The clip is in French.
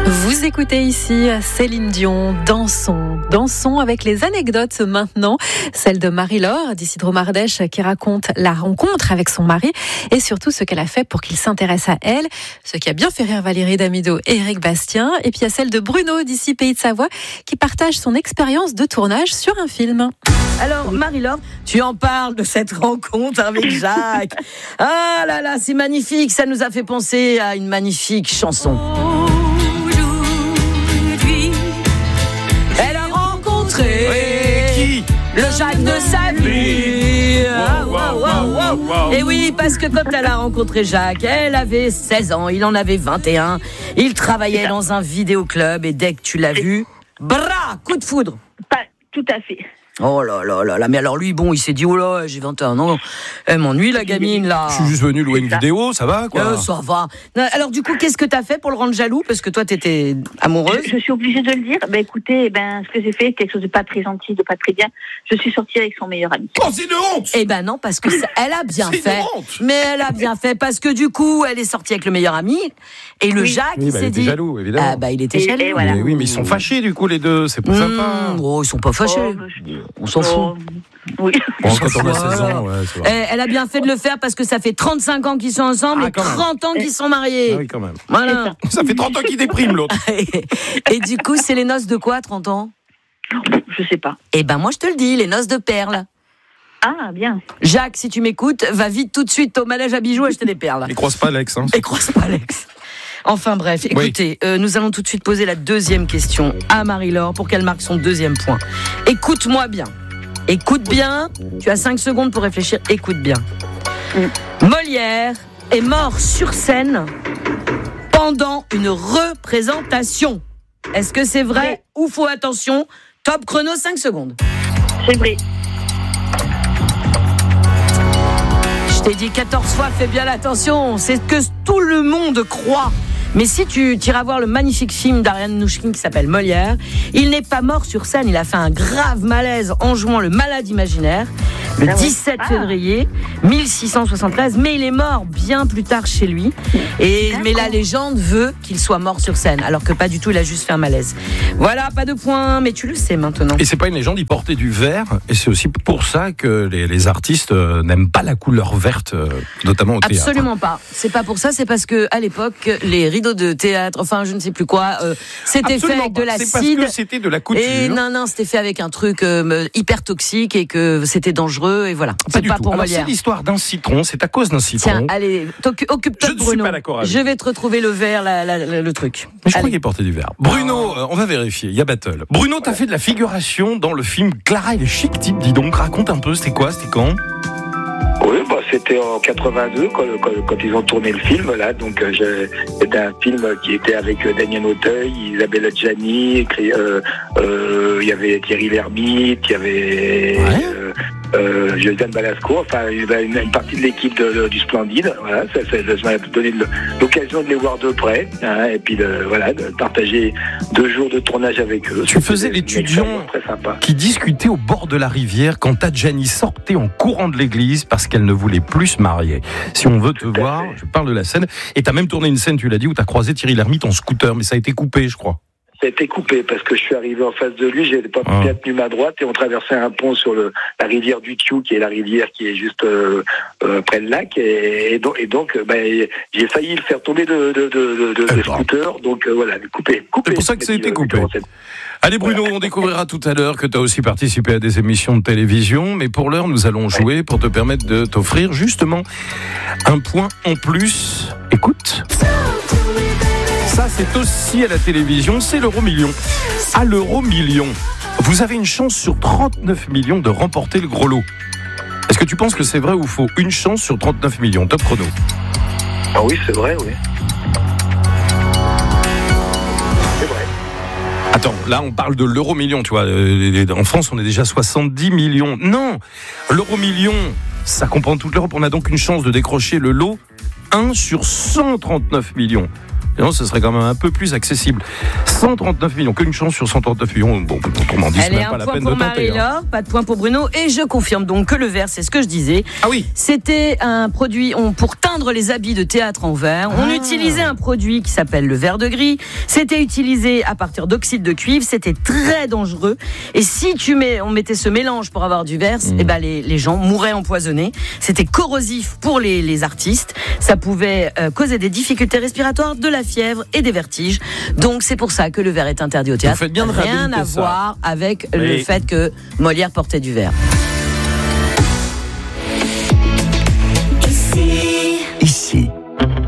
Vous écoutez ici Céline Dion, dansons avec les anecdotes maintenant, celle de Marie-Laure d'Isidro-Mardèche qui raconte la rencontre avec son mari et surtout ce qu'elle a fait pour qu'il s'intéresse à elle, ce qui a bien fait rire Valérie Damido et Éric Bastien. Et puis il y a celle de Bruno d'ici Pays de Savoie qui partage son expérience de tournage sur un film. Alors Marie-Laure, tu en parles de cette rencontre avec Jacques. Ah là là, c'est magnifique, ça nous a fait penser à une magnifique chanson. Elle a rencontré le Jacques de sa vie. Et oui, parce que quand elle a rencontré Jacques, elle avait 16 ans, il en avait 21. Il travaillait dans un vidéoclub et dès que tu l'as vu, coup de foudre. Pas tout à fait. Oh là là là là, mais alors lui, bon, il s'est dit, oh là, j'ai 21 ans, elle m'ennuie la gamine là. Je suis juste venu louer une vidéo, ça va quoi. Ça va. Alors du coup, qu'est-ce que t'as fait pour le rendre jaloux? Parce que toi, t'étais amoureuse. Je suis obligée de le dire. Écoutez, ce que j'ai fait, quelque chose de pas très gentil, de pas très bien. Je suis sortie avec son meilleur ami. Oh, c'est une honte! Non, parce que elle a bien c'est fait. Une honte. Mais elle a bien fait parce que du coup, elle est sortie avec le meilleur ami et le Jacques, il s'est dit. Il était jaloux, évidemment. Il était jaloux. Et voilà. Oui, mais ils sont fâchés du coup les deux, c'est pas sympa. Oh, ils sont pas fâchés. On s'en fout. Oui. Bon, quand on a 16 ans, ouais, c'est vrai. Elle a bien fait de le faire parce que ça fait 35 ans qu'ils sont ensemble et 30 ans qu'ils sont mariés. Ah oui, quand même. Voilà. Ça fait 30 ans qu'il déprime l'autre. Et du coup, c'est les noces de quoi, 30 ans? Je sais pas. Moi, je te le dis, les noces de perles. Ah, bien. Jacques, si tu m'écoutes, va vite tout de suite au manège à bijoux acheter des perles. Et croise pas Alex. Et croise pas Alex. Enfin bref, écoutez, nous allons tout de suite poser la deuxième question à Marie-Laure pour qu'elle marque son deuxième point. Écoute-moi bien. Écoute bien, tu as 5 secondes pour réfléchir, écoute bien. Molière est mort sur scène pendant une représentation. Est-ce que c'est vrai ou faux? Attention, top chrono, 5 secondes. C'est vrai. Je t'ai dit 14 fois, fais bien attention, c'est ce que tout le monde croit. Mais si tu iras voir le magnifique film d'Ariane Nouchkine qui s'appelle Molière, il n'est pas mort sur scène, il a fait un grave malaise en jouant le malade imaginaire le 17 février 1673, mais il est mort bien plus tard chez lui. Mais la légende veut qu'il soit mort sur scène, alors que pas du tout, il a juste fait un malaise. Voilà, pas de point, mais tu le sais maintenant. Et c'est pas une légende, il portait du vert, et c'est aussi pour ça que les artistes n'aiment pas la couleur verte, notamment au théâtre. Absolument pas. C'est pas pour ça, c'est parce que à l'époque, les rideaux de théâtre, enfin je ne sais plus quoi, c'était fait avec de l'acide. C'est parce que c'était de la couture. Et non, c'était fait avec un truc hyper toxique et que c'était dangereux et voilà. C'est pas pour Molière. C'est l'histoire d'un citron, c'est à cause d'un citron. Tiens, allez, occupe-toi de Bruno. Je ne suis pas d'accord avec. Je vais te retrouver le verre, le truc. Mais je crois qu'il portait du vert. Bruno, on va vérifier, il y a battle. Bruno, t'as fait de la figuration dans le film Clara et les chics types, dis donc, raconte un peu, c'était quoi, c'était quand? Oui, c'était en 82 quand ils ont tourné le film là. Donc c'était un film qui était avec Daniel Auteuil, Isabelle Adjani, il y avait Thierry Lhermitte, il y avait Josiane Balasco, enfin une partie de l'équipe du Splendide. Voilà, ça m'a donné l'occasion de les voir de près, et puis de partager 2 jours de tournage avec eux. Tu faisais l'étudiant qui discutait au bord de la rivière quand Adjani sortait en courant de l'église parce qu'elle ne voulait plus se marier. Si on veut te voir, je parle de la scène. Et t'as même tourné une scène, tu l'as dit, où t'as croisé Thierry Lhermitte en scooter, mais ça a été coupé, je crois. Ça a été coupé parce que je suis arrivé en face de lui, j'ai pas bien tenu ma droite et on traversait un pont sur la rivière du Thiou, qui est la rivière qui est juste près le lac, et donc j'ai failli le faire tomber de scooter, donc voilà, coupé. C'est pour ça que ça a été coupé. Allez Bruno, on découvrira tout à l'heure que tu as aussi participé à des émissions de télévision, mais pour l'heure nous allons jouer pour te permettre de t'offrir justement un point en plus. Écoute. Ça c'est aussi à la télévision, c'est l'euro-million. À l'euro-million, vous avez une chance sur 39 millions de remporter le gros lot. Est-ce que tu penses que c'est vrai ou faux? Une chance sur 39 millions, top chrono. Ah oui, c'est vrai, oui. Attends, là on parle de l'euro-million, tu vois. En France, on est déjà 70 millions. Non, l'euro-million, ça comprend toute l'Europe. On a donc une chance de décrocher le lot 1 sur 139 millions. Non, ce serait quand même un peu plus accessible. 139 millions, qu'une chance sur 139 millions. Bon, autrement dit, c'est même pas la peine de tenter. Marie-Laure, pas de point pour Bruno. Et je confirme donc que le verre, c'est ce que je disais. Ah oui. C'était un produit pour teindre les habits de théâtre en verre. On utilisait un produit qui s'appelle le verre de gris. C'était utilisé à partir d'oxyde de cuivre. C'était très dangereux. Et si on mettait ce mélange pour avoir du verre, eh ben les gens mouraient empoisonnés. C'était corrosif pour les artistes. Ça pouvait causer des difficultés respiratoires, de la fièvre et des vertiges. Donc c'est pour ça que le verre est interdit au théâtre. Vous faites bien de rien à voir avec le fait que Molière portait du verre. Ici.